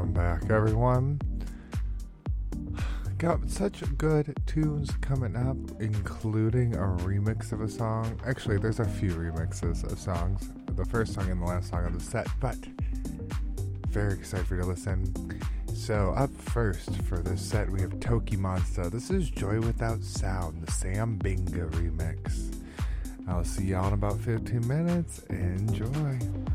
Welcome back, everyone. Got such good tunes coming up, including a remix of a song. Actually, there's a few remixes of songs. The first song and the last song of the set, but very excited for you to listen. So, up first for this set, we have Toki Monsta. This is Joy Without Sound, the Sam Binga remix. I'll see y'all in about 15 minutes. Enjoy.